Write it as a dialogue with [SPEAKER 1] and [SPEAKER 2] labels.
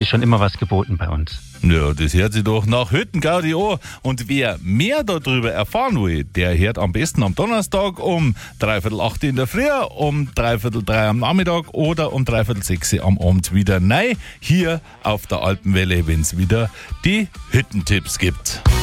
[SPEAKER 1] schon immer was geboten bei uns.
[SPEAKER 2] Ja, das hört sich doch nach Hüttengaudi an. Und wer mehr darüber erfahren will, der hört am besten am Donnerstag um 7:45 in der Früh, um 3:45 am Nachmittag oder um 5:45 am Abend wieder rein. Hier auf der Alpenwelle, wenn es wieder die Hüttentipps gibt.